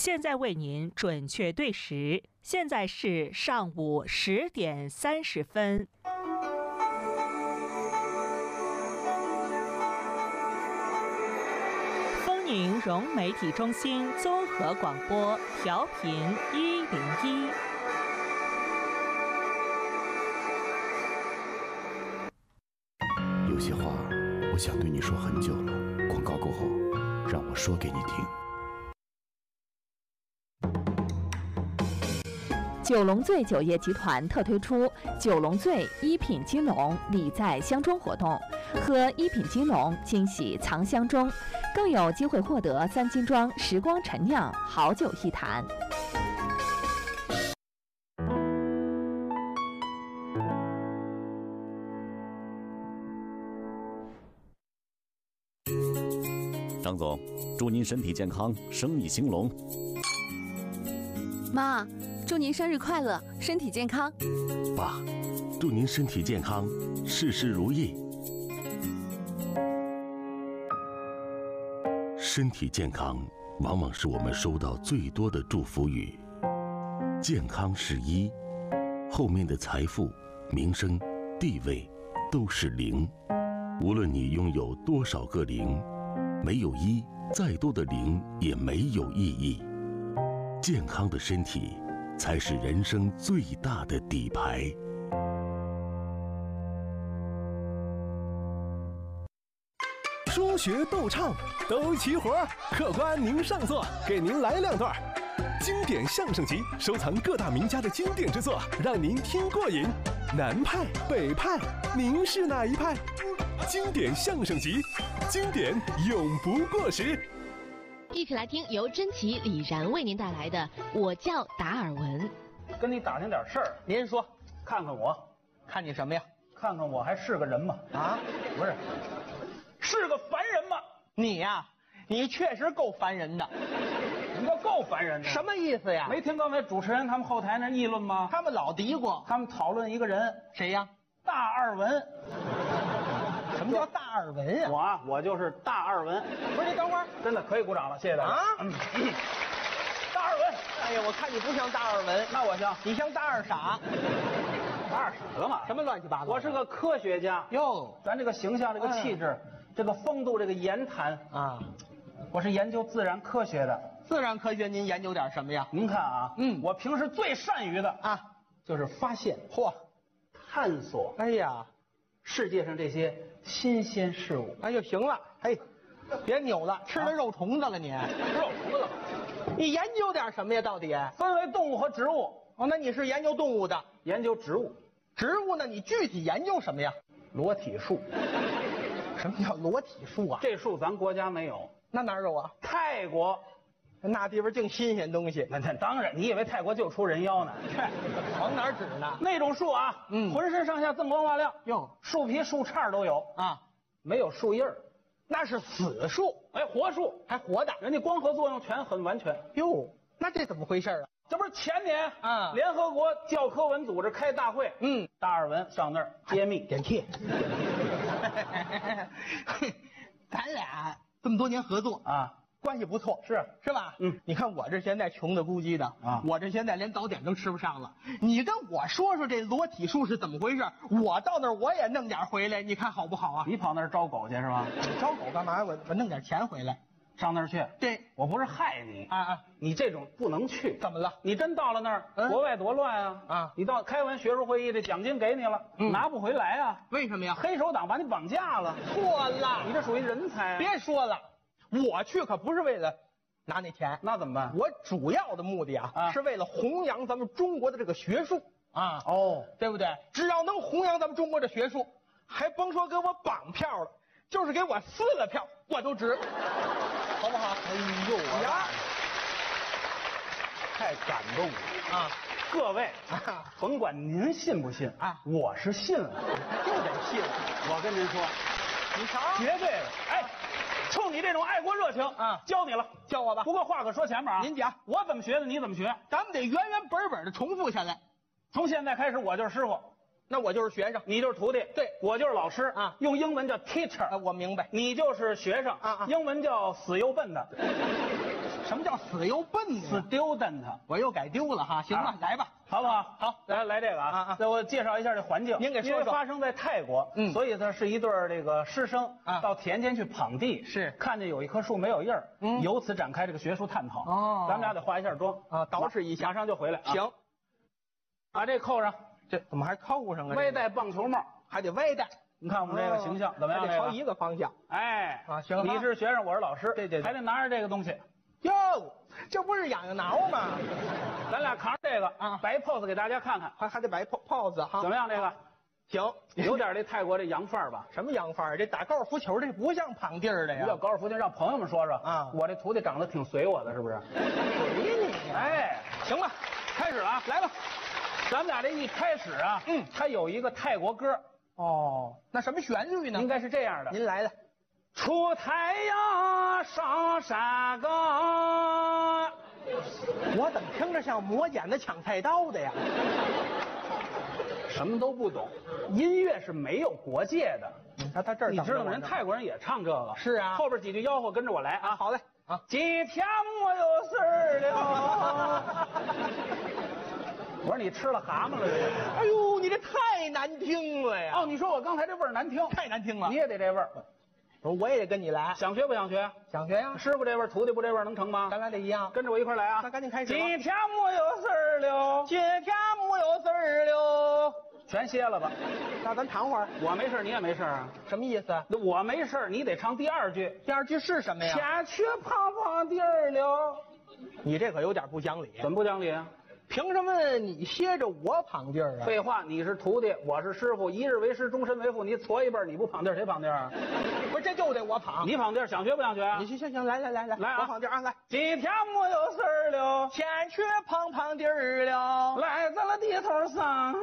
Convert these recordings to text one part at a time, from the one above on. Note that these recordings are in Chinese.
现在为您准确对时，现在是上午10点30分。丰宁融媒体中心综合广播调频101。 有些话我想对你说很久了，广告过后，让我说给你听。 九龙醉酒业集团特推出九龙醉一品金龙礼在箱中活动，喝一品金龙惊喜藏箱中，更有机会获得3斤装时光陈酿好酒一坛。 张总，祝您身体健康，生意兴隆。 妈，祝您生日快乐，身体健康。 爸，祝您身体健康，事事如意。身体健康往往是我们收到最多的祝福语。健康是1，后面的财富、名声、地位都是0。无论你拥有多少个0，没有1，再多的0也没有意义。健康的身体才是人生最大的底牌。 说学逗唱都齐活，客官您上座，给您来2段。经典相声集，收藏各大名家的经典之作，让您听过瘾。南派、北派，您是哪一派？经典相声集，经典永不过时。 一起来听由甄奇、李然为您带来的《我叫达尔文》。 跟你打听点事儿， 您说， 看看我， 看你什么呀？ 看看我还是个人吗？ 啊， 不是，是个凡人吗？ 你呀，你确实够烦人的。 什么叫够烦人的？ 什么意思呀？ 没听刚才主持人他们后台那议论吗？ 他们老嘀咕， 他们讨论一个人， 谁呀？ 大二文。 什么叫大二文呀？ 我就是大二文。 不是，你等会儿， 真的可以鼓掌了，谢谢大家。大二文， 哎呀，我看你不像大二文， 那我像， 你像大二傻。 大二傻干嘛？ 什么乱七八糟？ 我是个科学家哟， 咱这个形象、这个气质、这个风度、这个言谈啊， 我是研究自然科学的。 自然科学您研究点什么呀？ 您看啊，我平时最善于的啊， 就是发现、探索。 哎呀， 世界上这些新鲜事物。 哎呦，行了，嘿，别扭了，吃了肉虫子了你。 肉虫子了？ 你研究点什么呀？到底分为动物和植物。 哦，那你是研究动物的， 研究植物。 植物呢？你具体研究什么呀？ 裸体树。 什么叫裸体树啊？ 这树咱国家没有。 那哪有啊？ 泰国。 那地方净新鲜东西。 那当然，你以为泰国就出人妖呢？ 往哪儿指呢？ 那种树啊，浑身上下锃光瓦亮， 哟， 树皮树杈都有啊， 没有树叶儿， 那是死树。 哎，活树还活的， 人家光合作用全很完全。 哟，那这怎么回事啊？ 这不是前年啊， 联合国教科文组织开大会，大二文上那儿揭秘点题。咱俩这么多年合作啊， 关系不错，是吧？你看我这现在穷的咕叽的啊，我这现在连早点都吃不上了。你跟我说说这裸体树是怎么回事？我到那儿我也弄点回来，你看好不好啊？ 你跑那儿招狗去是吧？ 招狗干嘛？我弄点钱回来。 上那儿去？ 对， 我不是害你啊！ 你这种不能去。 怎么了？ 你真到了那儿，国外多乱啊！ 啊！ 你到开完学术会议，这奖金给你了，拿不回来啊？ 为什么呀？ 黑手党把你绑架了。 错了， 你这属于人才。 别说了，我去可不是为了拿那钱， 那怎么办？ 我主要的目的是为了弘扬咱们中国的这个学术啊！哦，对不对？只要能弘扬咱们中国的学术，还甭说给我绑票了，就是给我撕了票，我都值。好不好？ 哎呦我呀，太感动了啊！各位，甭管您信不信啊，我是信了， 就得信。 我跟您说， 你瞧， 绝对的。哎，冲你这种爱国热情啊，教你了， 教我吧。 不过话可说前面啊， 您讲， 我怎么学的，你怎么学， 咱们得原原本本的重复下来。 从现在开始，我就是师傅。 那我就是学生， 你就是徒弟， 对， 我就是老师啊。 用英文叫 teacher， 我明白。 你就是学生啊， 英文叫死又笨的。 什么叫死又笨呢？ 死丢蛋他， 我又改丢了哈。行吧，来吧， 好不好？ 好， 来这个啊！那我介绍一下这环境。 您给说说。 因为发生在泰国，所以呢是一对这个师生到田间去捧地， 是看见有一棵树没有叶儿，由此展开这个学术探讨。哦，咱们俩得化一下妆啊，捯饬一下， 马上就回来。 行， 把这扣上。 这怎么还扣上啊？ 歪戴棒球帽， 还得歪戴。 你看我们这个形象怎么样？ 得朝一个方向。 哎， 啊，行， 你是学生，我是老师， 对， 还得拿着这个东西。 哟，这不是痒痒挠吗？ 咱俩扛着这个啊，摆 pose 给大家看看， 还得摆 pose 哈。 怎么样？这个行， 有点这泰国这洋范儿吧？ 什么洋范儿？这打高尔夫球这不像捧地儿的呀。 不叫高尔夫球，让朋友们说说啊。我这徒弟长得挺随我的，是不是？ 随你呀！ 哎， 行了， 开始了啊，来吧。咱们俩这一开始啊，它有一个泰国歌。 哦，那什么旋律呢？ 应该是这样的。 您来了。 出太阳上山岗， 我怎么听着像磨剪子抢菜刀的呀？ 什么都不懂，音乐是没有国界的。 他这儿你知道吗？人泰国人也唱这个。 是啊。 后边几句吆喝跟着我来啊！ 好嘞啊！ 几天没有事儿了。我说你吃了蛤蟆了？ 哎呦，你这太难听了呀！ 哦，你说我刚才这味儿难听， 太难听了。 你也得这味儿。 我也得跟你来， 想学不想学？ 想学呀！ 师傅这味儿，徒弟不这味儿，能成吗？ 咱俩得一样， 跟着我一块来啊！ 那赶紧开始。 几天没有事儿了， 几天没有事儿了， 全歇了吧？ 那咱躺会儿。 我没事，你也没事啊？ 什么意思？ 那我没事，你得唱第二句。 第二句是什么呀？ 天去胖胖地儿了。 你这可有点不讲理。 怎么不讲理啊？ 凭什么你歇着我捧地儿啊？ 废话，你是徒弟，我是师傅，一日为师，终身为父。你搓一辈儿，你不捧地儿，谁捧地儿啊？ 不是，这就得我捧。 你捧地儿，想学不想学啊？ 你行，来啊！ 我捧地儿啊，来。 几天没有事儿了， 天去胖地儿了， 来在了地头上。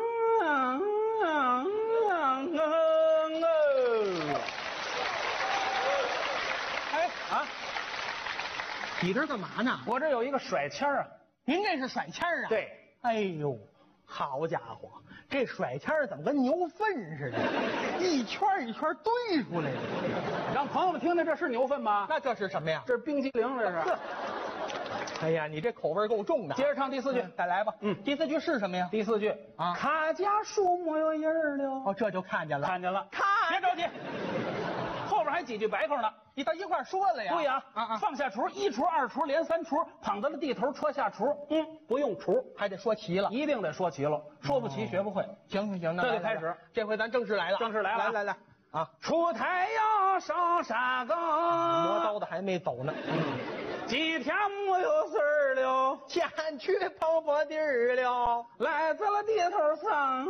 哎啊，你这干嘛呢？ 我这有一个甩签儿啊。 您这是甩签儿啊？ 对。 哎呦，好家伙，这甩签儿怎么跟牛粪似的，一圈一圈堆出来的？ 让朋友们听听，这是牛粪吗？ 那这是什么呀？ 这是冰激凌，这是。 哎呀，你这口味够重的。 接着唱第四句， 再来吧。第四句是什么呀？ 第四句啊，看见树没有影儿了。 哦，这就看见了。 看见了。别着急，后边还几句白口呢。 你到一块说了呀？ 对呀，放下锄，一锄二锄连三锄，捧到了地头戳下锄。不用锄， 还得说齐了， 一定得说齐了，说不齐学不会。 行，那这就开始， 这回咱正式来了，来啊！ 出太阳上山岗， 磨刀的还没走呢。 几天没有事儿了， 天去泡泡地儿了， 来在了地头上。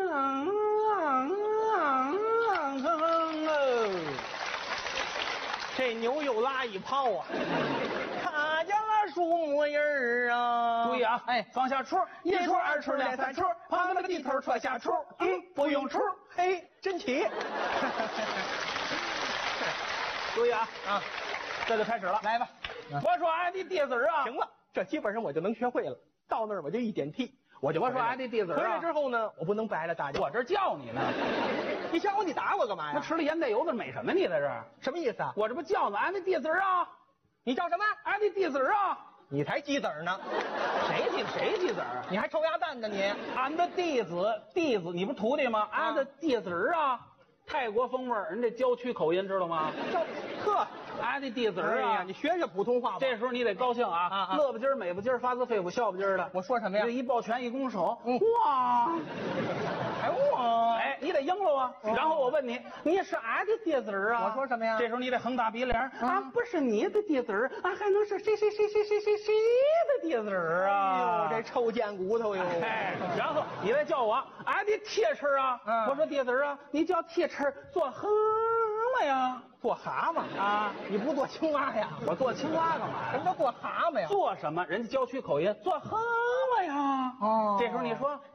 这牛又拉一泡啊！看见了树木影儿啊！ 注意啊，哎，放下锄，一锄二锄连三锄，捧到那个地头戳下锄。不用锄， 嘿，真齐。 注意啊，这就开始了， 来吧。 我说俺的弟子啊， 行了，这基本上我就能学会了。到那儿我就一点题， 我说俺的弟子啊， 回来之后呢，我不能白了大家。 我这叫你呢， 你叫我你打我干嘛呀？ 那吃了盐带油的美什么？你在这儿什么意思啊？ 我这不叫呢，俺的弟子啊， 你叫什么？ 俺的弟子啊， 你才鸡子呢？ 谁鸡子？ 你还臭鸭蛋呢你？ 俺的弟子，你不是徒弟吗？俺的弟子啊，泰国风味，人这郊区口音知道吗？ 呵。 俺的弟子啊， 你学学普通话吧。 这时候你得高兴啊，乐不唧儿、美不唧儿、发自肺腑、笑不唧儿的。 我说什么呀？ 这一抱拳一拱手，哇， 还哇！ 哎，你得应了啊。然后我问你，你是俺的弟子啊？ 我说什么呀？ 这时候你得横大鼻梁，俺不是你的弟子，俺还能是谁的弟子啊？ 哎呦，这臭贱骨头哟！ 哎，然后你再叫我俺的铁齿啊，我说弟子啊，你叫铁齿做蛤蟆呀？ 做蛤蟆啊？你不做青蛙呀？ 我做青蛙干嘛？ 什么叫做蛤蟆呀？ 做什么？人家郊区口音，做蛤蟆呀。哦，这时候你说